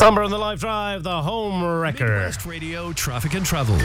Summer on the Live Drive, the home wrecker. Midwest Radio Traffic and Travel.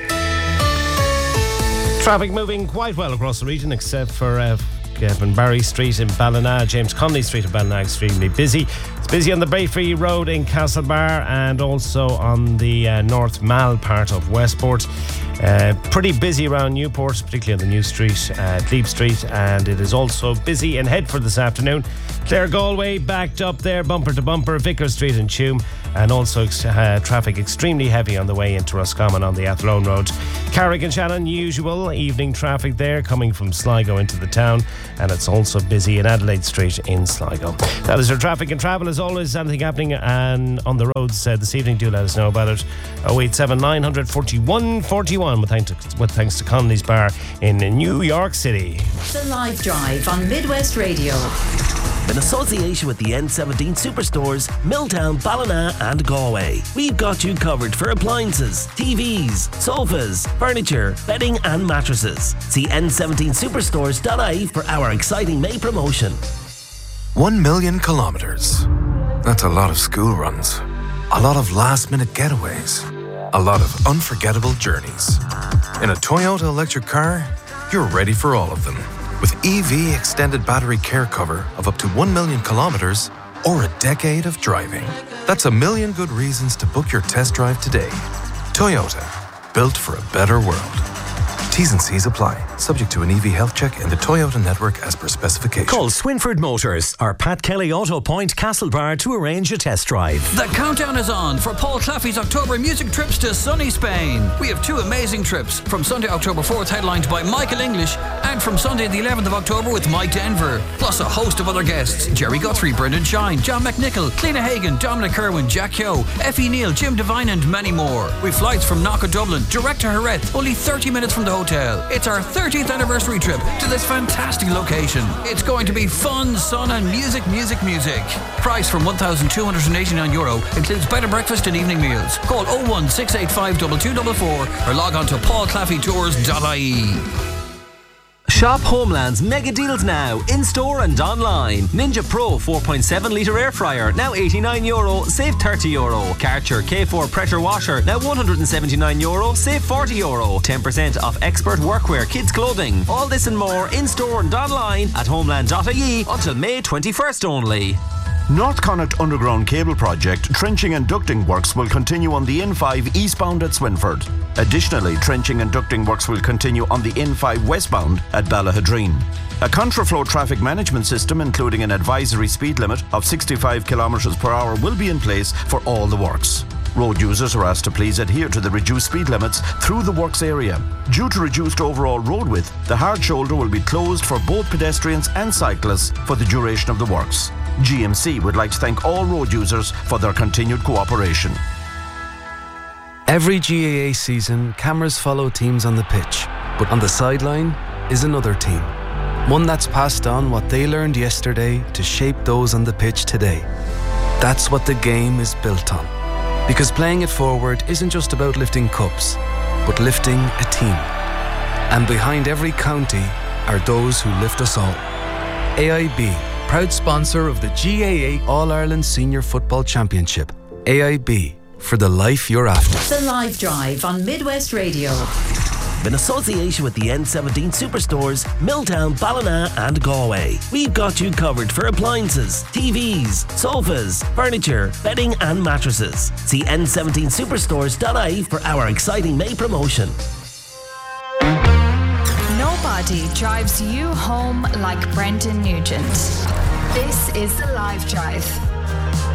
Traffic moving quite well across the region, except for Kevin Barry Street in Ballina. James Connolly Street in Ballina extremely busy. It's busy on the Bayfree Road in Castlebar and also on the North Mall part of Westport. Pretty busy around Newport, particularly on the New Street, Glebe Street, and it is also busy in Headford this afternoon. Clare Galway backed up there, bumper to bumper, Vickers Street and Tuam, and also traffic extremely heavy on the way into Roscommon on the Athlone Road. Carrick and Shannon, usual evening traffic there coming from Sligo into the town, and it's also busy in Adelaide Street in Sligo. That is your traffic and travel. As always, anything happening on the roads this evening, do let us know about it. 087 900 41 41 with thanks to Connolly's Bar in New York City. The Live Drive on Midwest Radio. In association with the N17 Superstores, Milltown, Ballina and Galway. We've got you covered for appliances, TVs, sofas, furniture, bedding and mattresses. See n17superstores.ie for our exciting May promotion. 1 million kilometres. That's a lot of school runs. A lot of last-minute getaways. A lot of unforgettable journeys. In a Toyota electric car, you're ready for all of them. With EV extended battery care cover of up to 1 million kilometres or a decade of driving. That's a million good reasons to book your test drive today. Toyota, built for a better world. T's and C's apply. Subject to an EV health check in the Toyota network as per specification. Call Swinford Motors or Pat Kelly Auto Point Castlebar to arrange a test drive. The countdown is on for Paul Claffey's October music trips to sunny Spain. We have two amazing trips, from Sunday, October 4th, headlined by Michael English, and from Sunday, the 11th of October with Mike Denver, plus a host of other guests: Jerry Guthrie, Brendan Shine, John McNichol, Cliona Hagan, Dominic Kerwin, Jack Yo, Effie Neal, Jim Devine and many more. With flights from Knock Dublin, direct to Jerez, only 30 minutes from the hotel. It's our 30th anniversary trip to this fantastic location. It's going to be fun, sun and music. Price from €1,289, includes bed and breakfast and evening meals. Call 01685 2244 or log on to paulclaffeytours.ie. Shop Homeland's mega deals now, in-store and online. Ninja Pro 4.7 litre air fryer, now €89, save €30. Karcher K4 pressure washer, now €179, save €40. 10% off expert workwear, kids clothing. All this and more in-store and online at homeland.ie until May 21st only. North Connacht Underground Cable Project trenching and ducting works will continue on the N5 eastbound at Swinford. Additionally, trenching and ducting works will continue on the N5 westbound at Ballahadreen. A contraflow traffic management system, including an advisory speed limit of 65 km per hour, will be in place for all the works. Road users are asked to please adhere to the reduced speed limits through the works area. Due to reduced overall road width, the hard shoulder will be closed for both pedestrians and cyclists for the duration of the works. GMC would like to thank all road users for their continued cooperation. Every GAA season, cameras follow teams on the pitch, but on the sideline is another team. One that's passed on what they learned yesterday to shape those on the pitch today. That's what the game is built on. Because playing it forward isn't just about lifting cups, but lifting a team. And behind every county are those who lift us all. AIB, proud sponsor of the GAA All-Ireland Senior Football Championship. AIB, for the life you're after. The Live Drive on Midwest Radio. In association with the N17 Superstores, Milltown, Ballina and Galway. We've got you covered for appliances, TVs, sofas, furniture, bedding and mattresses. See n17superstores.ie for our exciting May promotion. Nobody drives you home like Brendan Nugent. This is The Live Drive.